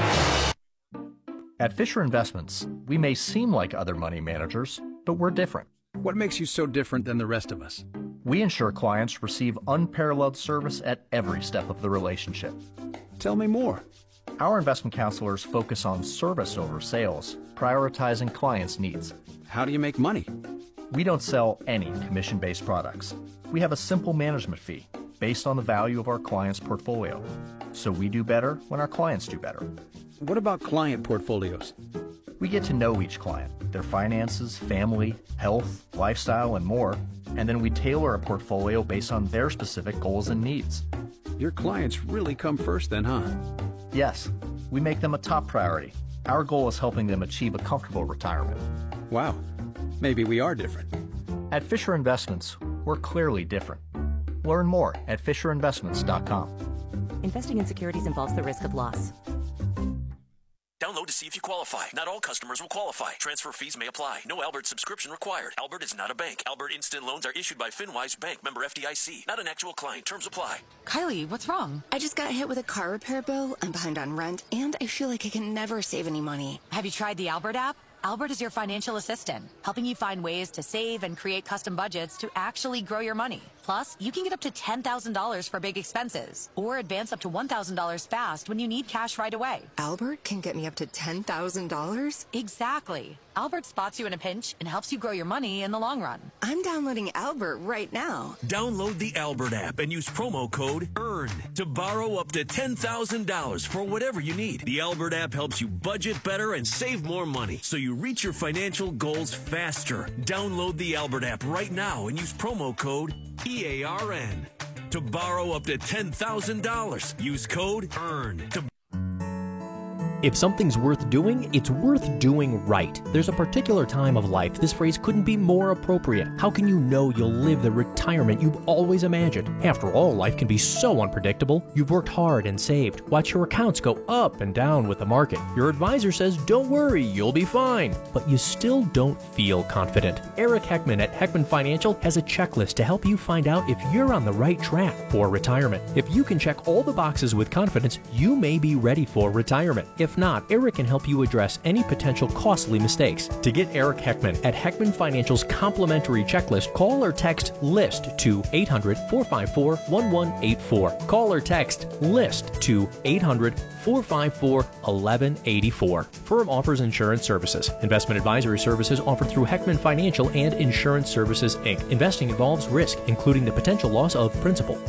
At Fisher Investments, we may seem like other money managers, but we're different. What makes you so different than the rest of us? We ensure clients receive unparalleled service at every step of the relationship. Tell me more. Our investment counselors focus on service over sales, prioritizing clients' needs. How do you make money? We don't sell any commission-based products. We have a simple management fee based on the value of our client's portfolio. So we do better when our clients do better. What about client portfolios? We get to know each client, their finances, family, health, lifestyle, and more, and then we tailor a portfolio based on their specific goals and needs. Your clients really come first then, huh? Yes, we make them a top priority. Our goal is helping them achieve a comfortable retirement. Wow, maybe we are different. At Fisher Investments, we're clearly different. Learn more at fisher investments dot com. Investing in securities involves the risk of loss. Download to see if you qualify. Not all customers will qualify. Transfer fees may apply. No Albert subscription required. Albert is not a bank. Albert Instant Loans are issued by FinWise Bank, member F D I C. Not an actual client. Terms apply. Kylie, what's wrong? I just got hit with a car repair bill. I'm behind on rent, and I feel like I can never save any money. Have you tried the Albert app? Albert is your financial assistant, helping you find ways to save and create custom budgets to actually grow your money. Plus, you can get up to ten thousand dollars for big expenses, or advance up to one thousand dollars fast when you need cash right away. Albert can get me up to ten thousand dollars? Exactly. Albert spots you in a pinch and helps you grow your money in the long run. I'm downloading Albert right now. Download the Albert app and use promo code EARN to borrow up to ten thousand dollars for whatever you need. The Albert app helps you budget better and save more money, so you reach your financial goals faster. Download the Albert app right now and use promo code E A R N to borrow up to ten thousand dollars. Use code EARN to If something's worth doing, it's worth doing right. There's a particular time of life this phrase couldn't be more appropriate. How can you know you'll live the retirement you've always imagined? After all, life can be so unpredictable. You've worked hard and saved. Watch your accounts go up and down with the market. Your advisor says, don't worry, you'll be fine. But you still don't feel confident. Eric Heckman at Heckman Financial has a checklist to help you find out if you're on the right track for retirement. If you can check all the boxes with confidence, you may be ready for retirement. If If not, Eric can help you address any potential costly mistakes. To get Eric Heckman at Heckman Financial's complimentary checklist, call or text LIST to eight hundred, four five four, one one eight four. Call or text LIST to eight hundred, four five four, one one eight four. Firm offers insurance services. Investment advisory services offered through Heckman Financial and Insurance Services, Incorporated. Investing involves risk, including the potential loss of principal.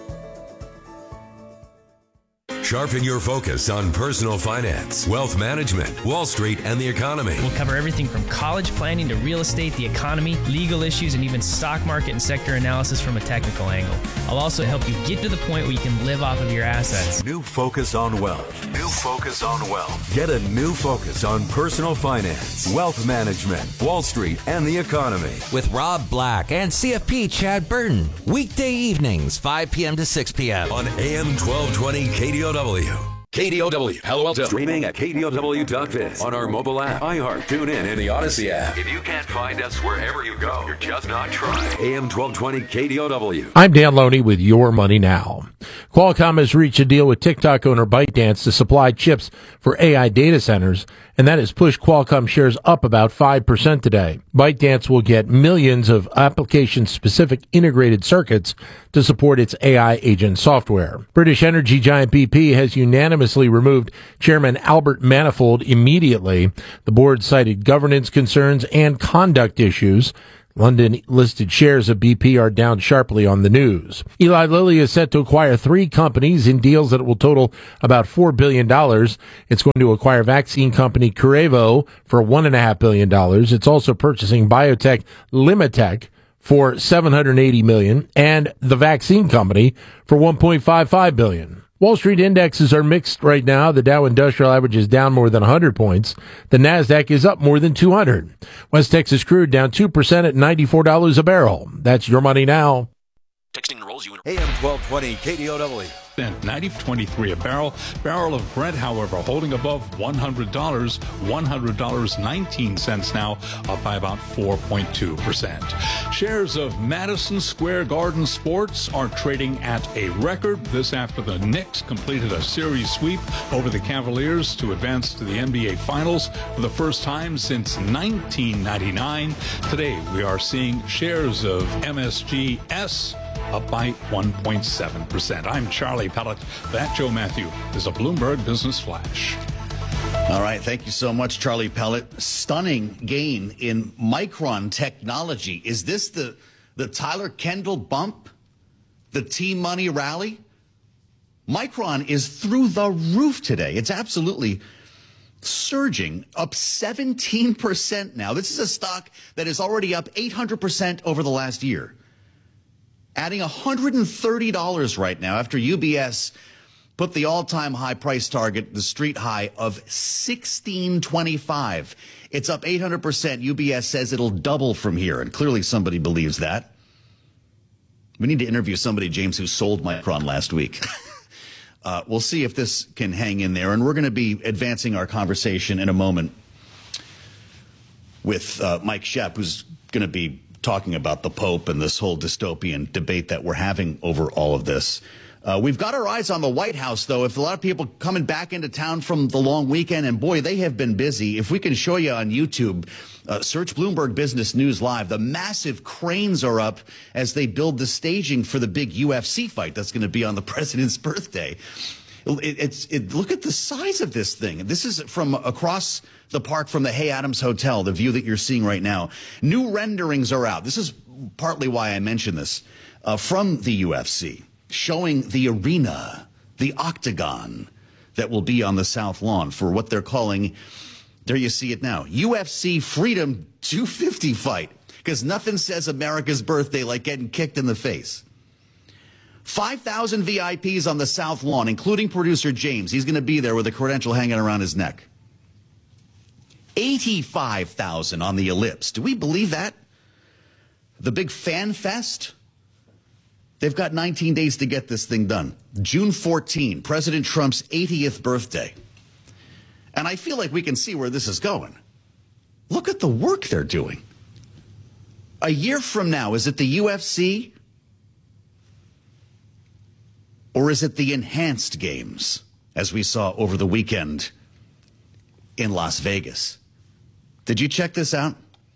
Sharpen your focus on personal finance, wealth management, Wall Street, and the economy. We'll cover everything from college planning to real estate, the economy, legal issues, and even stock market and sector analysis from a technical angle. I'll also help you get to the point where you can live off of your assets. New focus on wealth. New focus on wealth. Get a new focus on personal finance, wealth management, Wall Street, and the economy. With Rob Black and C F P Chad Burton. Weekday evenings, five p.m. to six p.m. on A M twelve twenty K D O W. K D O W, Palo Alto. Streaming at K D O W dot biz. On our mobile app, iHeart, TuneIn, and the Odyssey app. If you can't find us wherever you go, you're just not trying. A M twelve twenty K D O W. I'm Dan Loney with Your Money Now. Qualcomm has reached a deal with TikTok owner ByteDance to supply chips for A I data centers, and that has pushed Qualcomm shares up about five percent today. ByteDance will get millions of application-specific integrated circuits to support its A I agent software. British energy giant B P has unanimously removed Chairman Albert Manifold immediately. The board cited governance concerns and conduct issues. London-listed shares of B P are down sharply on the news. Eli Lilly is set to acquire three companies in deals that will total about four billion dollars. It's going to acquire vaccine company Curevo for one point five billion dollars. It's also purchasing biotech Limitech for seven hundred eighty million dollars and the vaccine company for one point five five billion dollars. Wall Street indexes are mixed right now. The Dow Industrial Average is down more than one hundred points. The Nasdaq is up more than two hundred. West Texas crude down two percent at ninety-four dollars a barrel. That's Your Money Now. Texting enrolls you in A M twelve twenty K D O W. And ninety twenty-three a barrel. Barrel of Brent, however, holding above one hundred dollars. one hundred dollars and nineteen cents now, up by about four point two percent. Shares of Madison Square Garden Sports are trading at a record. This after the Knicks completed a series sweep over the Cavaliers to advance to the N B A Finals for the first time since nineteen ninety-nine. Today, we are seeing shares of M S G S up by one point seven percent. I'm Charlie Pellet. That, Joe Matthew, is a Bloomberg Business Flash. All right. Thank you so much, Charlie Pellet. Stunning gain in Micron Technology. Is this the, the Tyler Kendall bump? The T-Money rally? Micron is through the roof today. It's absolutely surging, up seventeen percent now. This is a stock that is already up eight hundred percent over the last year. Adding one hundred thirty dollars right now after U B S put the all-time high price target, the street high of sixteen twenty-five. It's up eight hundred percent. U B S says it'll double from here, and clearly somebody believes that. We need to interview somebody, James, who sold Micron last week. uh, we'll see if this can hang in there, and we're going to be advancing our conversation in a moment with uh, Mike Shepp, who's going to be talking about the Pope and this whole dystopian debate that we're having over all of this. Uh, we've got our eyes on the White House, though. If a lot of people coming back into town from the long weekend, and boy, they have been busy. If we can show you on YouTube, uh, search Bloomberg Business News Live. The massive cranes are up as they build the staging for the big U F C fight that's going to be on the president's birthday. It, it's it, look at the size of this thing. This is from across the park from the Hay Adams Hotel, the view that you're seeing right now. New renderings are out. This is partly why I mention this, uh, from the U F C, showing the arena, the octagon that will be on the South Lawn for what they're calling, there you see it now, U F C Freedom two fifty fight, because nothing says America's birthday like getting kicked in the face. five thousand V I Ps on the South Lawn, including producer James. He's going to be there with a credential hanging around his neck. eighty-five thousand on the Ellipse. Do we believe that? The big fan fest? They've got nineteen days to get this thing done. June fourteenth, President Trump's eightieth birthday. And I feel like we can see where this is going. Look at the work they're doing. A year from now, is it the U F C? Or is it the enhanced games, as we saw over the weekend in Las Vegas? Did you check this out?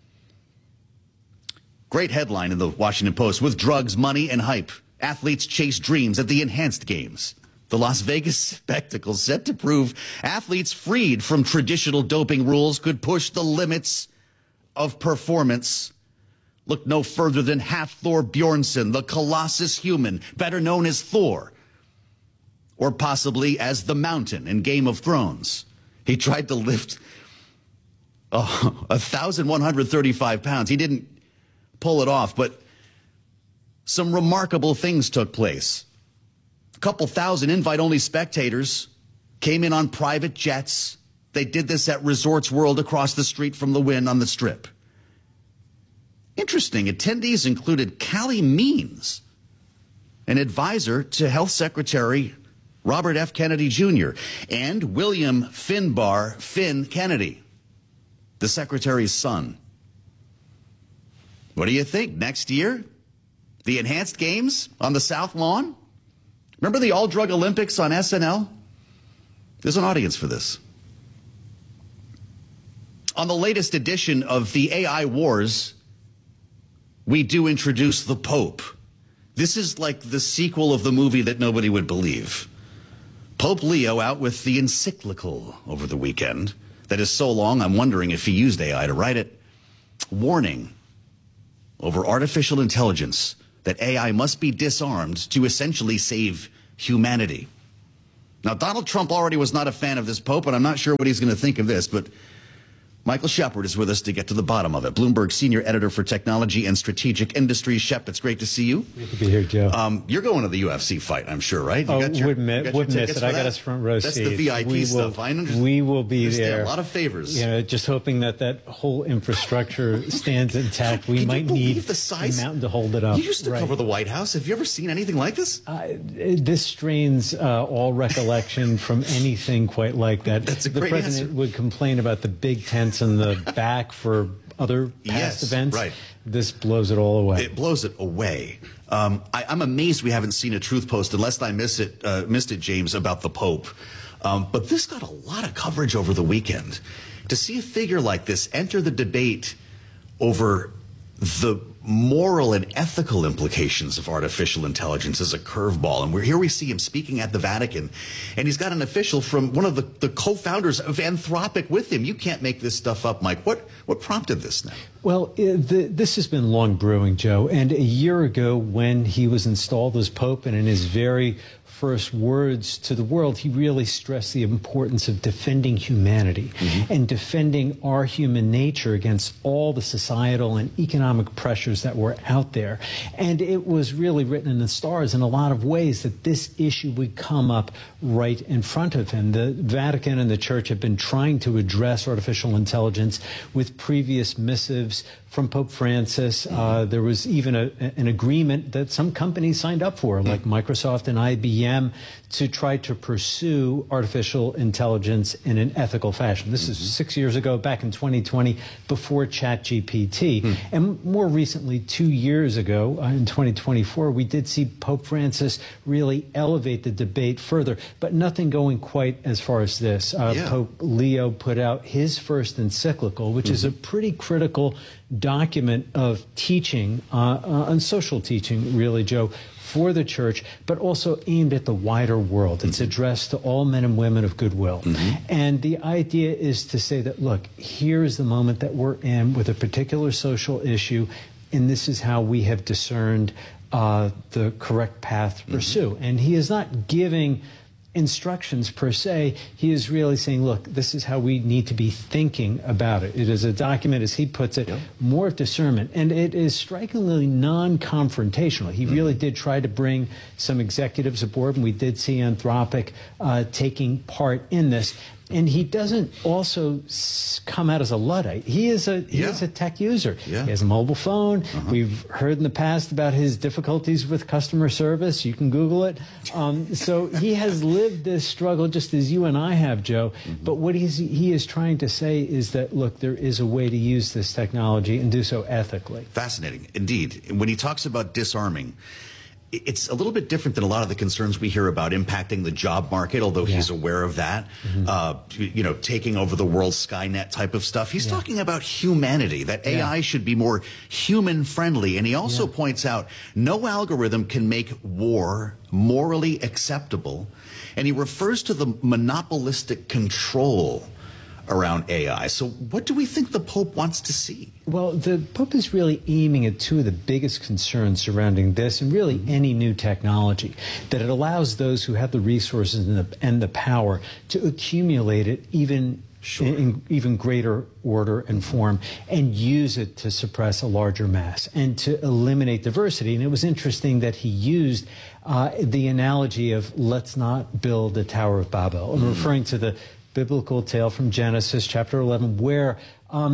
Great headline in the Washington Post. With drugs, money, and hype, athletes chase dreams at the enhanced games. The Las Vegas spectacle set to prove athletes freed from traditional doping rules could push the limits of performance. Look no further than Hafthor Bjornsson, the Colossus human, better known as Thor, or possibly as the Mountain in Game of Thrones. He tried to lift oh, one thousand one hundred thirty-five pounds. He didn't pull it off, but some remarkable things took place. A couple thousand invite-only spectators came in on private jets. They did this at Resorts World across the street from the Wynn on the Strip. Interesting. Attendees included Callie Means, an advisor to Health Secretary Robert F. Kennedy Junior, and William Finbar Finn Kennedy, the Secretary's son. What do you think? Next year, the enhanced games on the South Lawn? Remember the all-drug Olympics on S N L? There's an audience for this. On the latest edition of the A I Wars, we do introduce the Pope. This is like the sequel of the movie that nobody would believe. Pope Leo out with the encyclical over the weekend that is so long I'm wondering if he used A I to write it. Warning over artificial intelligence that A I must be disarmed to essentially save humanity. Now, Donald Trump already was not a fan of this Pope, and I'm not sure what he's going to think of this, but Michael Shepard is with us to get to the bottom of it. Bloomberg Senior Editor for Technology and Strategic Industries. Shep, it's great to see you. Great to be here, Joe. Um, you're going to the U F C fight, I'm sure, right? You oh, got your, wouldn't, mi- got wouldn't your miss it. I got that? us front row That's seats. the V I P we stuff. Will, I understand. We will be there. A lot of favors. You know, just hoping that that whole infrastructure stands intact. We Can might you need the size? a mountain to hold it up. You used to right. cover the White House. Have you ever seen anything like this? Uh, this strains uh, all recollection from anything quite like that. That's a the great president answer. would complain about the big tents in the back for other past yes, events. Right. This blows it all away. It blows it away. Um, I, I'm amazed we haven't seen a truth post, unless I miss it, uh, missed it, James, about the Pope. Um, but this got a lot of coverage over the weekend. To see a figure like this enter the debate over the moral and ethical implications of artificial intelligence is a curveball. And we're here we see him speaking at the Vatican, and he's got an official from one of the, the co-founders of Anthropic with him. You can't make this stuff up, Mike. What what prompted this now? Well, it, the, this has been long brewing, Joe. And a year ago, when he was installed as Pope, and in his very first words to the world, he really stressed the importance of defending humanity mm-hmm. and defending our human nature against all the societal and economic pressures that were out there. And it was really written in the stars in a lot of ways that this issue would come up right in front of him. The Vatican and the Church have been trying to address artificial intelligence with previous missives from Pope Francis. Uh, there was even a, an agreement that some companies signed up for, like Microsoft and I B M, to try to pursue artificial intelligence in an ethical fashion. This mm-hmm. is six years ago, back in twenty twenty, before ChatGPT. Mm. And more recently, two years ago, uh, in twenty twenty-four, we did see Pope Francis really elevate the debate further, but nothing going quite as far as this. Uh, yeah. Pope Leo put out his first encyclical, which mm-hmm. is a pretty critical document of teaching, uh, uh, and social teaching, really, Joe, for the church, but also aimed at the wider world. It's mm-hmm. addressed to all men and women of goodwill. Mm-hmm. And the idea is to say that, look, here is the moment that we're in with a particular social issue, and this is how we have discerned uh, the correct path to pursue. Mm-hmm. And he is not giving instructions per se. He is really saying, look, this is how we need to be thinking about it. It is a document, as he puts it, yep. more of discernment. And it is strikingly non-confrontational. He mm-hmm. really did try to bring some executives aboard, and we did see Anthropic uh, taking part in this. And he doesn't also come out as a Luddite. He is a he yeah. is a tech user. Yeah. He has a mobile phone. Uh-huh. We've heard in the past about his difficulties with customer service. You can Google it. Um, so he has lived this struggle just as you and I have, Joe. Mm-hmm. But what he's, he is trying to say is that, look, there is a way to use this technology and do so ethically. Fascinating, indeed. When he talks about disarming, it's a little bit different than a lot of the concerns we hear about impacting the job market, although yeah. he's aware of that, mm-hmm. uh, you know, taking over the world, Skynet type of stuff. He's yeah. talking about humanity, that A I yeah. should be more human-friendly. And he also yeah. points out no algorithm can make war morally acceptable. And he refers to the monopolistic control around A I. So what do we think the Pope wants to see? Well, the Pope is really aiming at two of the biggest concerns surrounding this and really any new technology, that it allows those who have the resources and the, and the power to accumulate it even Sure. In, in even greater order and form, and use it to suppress a larger mass and to eliminate diversity. And it was interesting that he used uh, the analogy of let's not build the Tower of Babel, mm. referring to the biblical tale from Genesis chapter eleven, where um,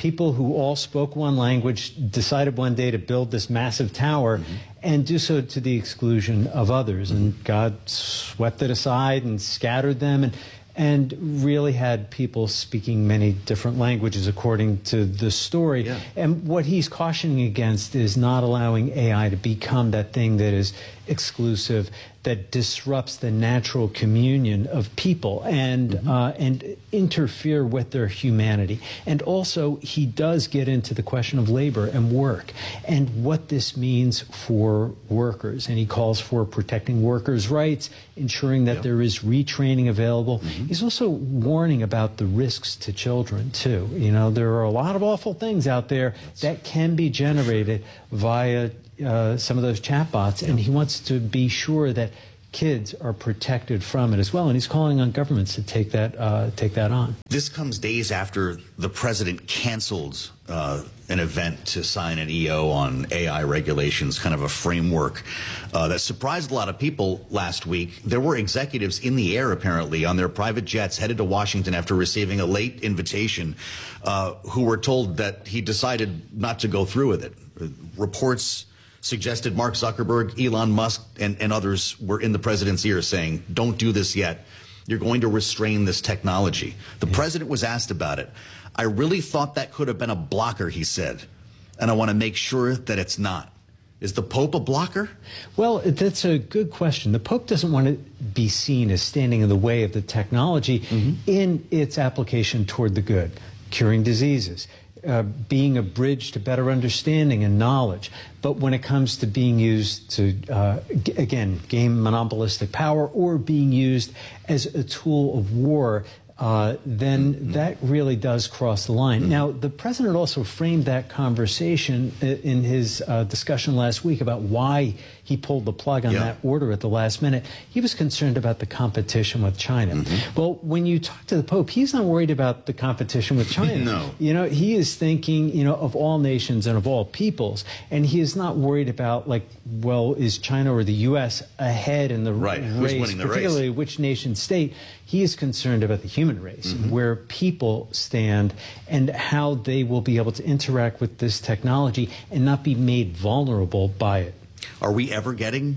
people who all spoke one language decided one day to build this massive tower mm-hmm. and do so to the exclusion of others. Mm-hmm. And God swept it aside and scattered them and, and really had people speaking many different languages according to the story. Yeah. And what he's cautioning against is not allowing A I to become that thing that is exclusive, that disrupts the natural communion of people and mm-hmm. uh, and interfere with their humanity. And also, he does get into the question of labor and work and what this means for workers. And he calls for protecting workers' rights, ensuring that yep. there is retraining available. Mm-hmm. He's also warning about the risks to children, too. You know, there are a lot of awful things out there that can be generated via Uh, some of those chatbots, and he wants to be sure that kids are protected from it as well. And he's calling on governments to take that uh, take that on. This comes days after the president canceled uh, an event to sign an E O on A I regulations, kind of a framework uh, that surprised a lot of people last week. There were executives in the air, apparently, on their private jets headed to Washington after receiving a late invitation uh, who were told that he decided not to go through with it. Reports suggested Mark Zuckerberg, Elon Musk, and, and others were in the president's ear saying, don't do this yet. You're going to restrain this technology. The yeah. president was asked about it. I really thought that could have been a blocker, he said, and I want to make sure that it's not. Is the Pope a blocker? Well, that's a good question. The Pope doesn't want to be seen as standing in the way of the technology mm-hmm. in its application toward the good, curing diseases, Uh, being a bridge to better understanding and knowledge. But when it comes to being used to, uh, g- again, gain monopolistic power or being used as a tool of war, uh, then mm-hmm. that really does cross the line. Mm-hmm. Now, the president also framed that conversation in his uh, discussion last week about why he pulled the plug on yeah. that order at the last minute. He was concerned about the competition with China. Mm-hmm. Well, when you talk to the Pope, he's not worried about the competition with China. No. You know, he is thinking, you know, of all nations and of all peoples, and he is not worried about, like, well, is China or the U S ahead in the right. race, Who's winning the particularly race? Which nation state. He is concerned about the human race, mm-hmm. where people stand and how they will be able to interact with this technology and not be made vulnerable by it. Are we ever getting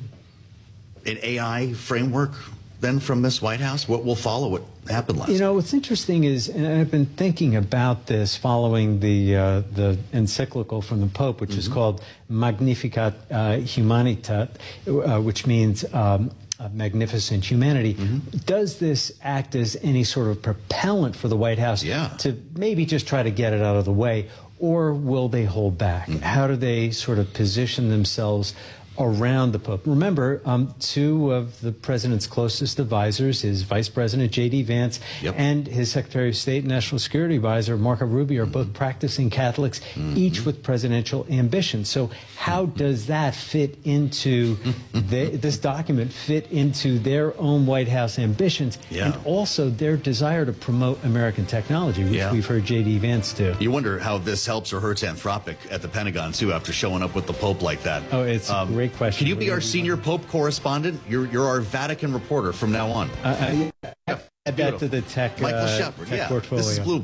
an A I framework then from this White House? What will follow what happened last You know, what's interesting is, and I've been thinking about this following the uh, the encyclical from the Pope, which mm-hmm. is called Magnificat uh, Humanitat, uh, which means um, uh, magnificent humanity. Mm-hmm. Does this act as any sort of propellant for the White House yeah. to maybe just try to get it out of the way, or will they hold back? Mm-hmm. How do they sort of position themselves around the Pope? Remember, um, two of the president's closest advisors, his Vice President J D Vance yep. and his Secretary of State and National Security Advisor Marco Rubio, are mm-hmm. both practicing Catholics, mm-hmm. each with presidential ambition. So how does that fit into the, this document fit into their own White House ambitions yeah. and also their desire to promote American technology, which yeah. we've heard J D Vance do? You wonder how this helps or hurts Anthropic at the Pentagon, too, after showing up with the Pope like that. Oh, it's um, a great question. Can you be our senior Pope correspondent? You're you're our Vatican reporter from now on. Uh, uh, yeah, add that to the tech, Michael uh, Shepard, tech yeah. portfolio. This is Blue.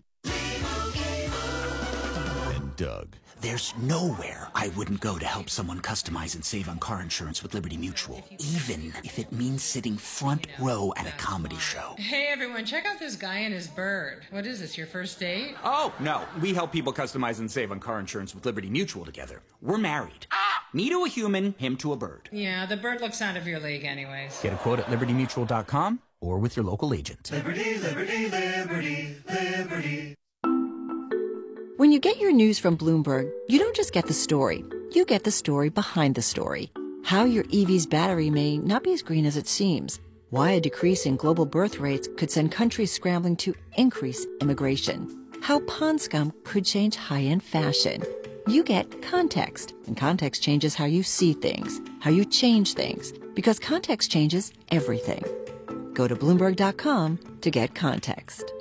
And Doug. There's nowhere I wouldn't go to help someone customize and save on car insurance with Liberty Mutual, even if it means sitting front row at a comedy show. Hey everyone, check out this guy and his bird. What is this, your first date? Oh, no. We help people customize and save on car insurance with Liberty Mutual together. We're married. Me to a human, him to a bird. Yeah, the bird looks out of your league anyways. Get a quote at liberty mutual dot com or with your local agent. Liberty, liberty, liberty, liberty. When you get your news from Bloomberg, you don't just get the story. You get the story behind the story. How your E V's battery may not be as green as it seems. Why a decrease in global birth rates could send countries scrambling to increase immigration. How pond scum could change high-end fashion. You get context, and context changes how you see things, how you change things, because context changes everything. Go to Bloomberg dot com to get context.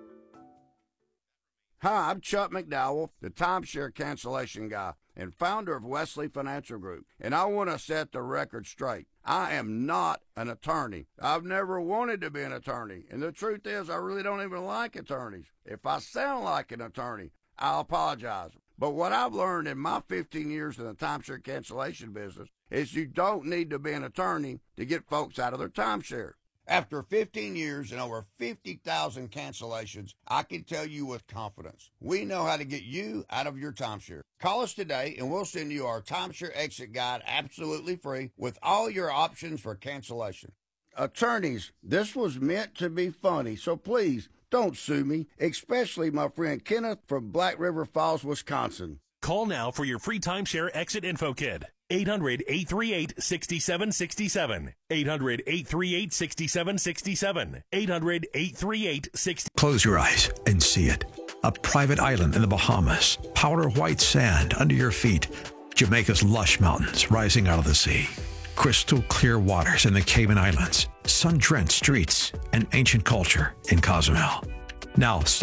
Hi, I'm Chuck McDowell, the timeshare cancellation guy and founder of Wesley Financial Group, and I want to set the record straight. I am not an attorney. I've never wanted to be an attorney, and the truth is I really don't even like attorneys. If I sound like an attorney, I'll apologize. But what I've learned in my fifteen years in the timeshare cancellation business is you don't need to be an attorney to get folks out of their timeshare. After fifteen years and over fifty thousand cancellations, I can tell you with confidence, we know how to get you out of your timeshare. Call us today and we'll send you our timeshare exit guide absolutely free with all your options for cancellation. Attorneys, this was meant to be funny, so please don't sue me, especially my friend Kenneth from Black River Falls, Wisconsin. Call now for your free timeshare exit info kit. eight hundred, eight three eight, six seven six seven. eight hundred, eight three eight, six seven six seven. eight hundred, eight three eight, six. Close your eyes and see it. A private island in the Bahamas. Powder white sand under your feet. Jamaica's lush mountains rising out of the sea. Crystal clear waters in the Cayman Islands. Sun-drenched streets and ancient culture in Cozumel. Now,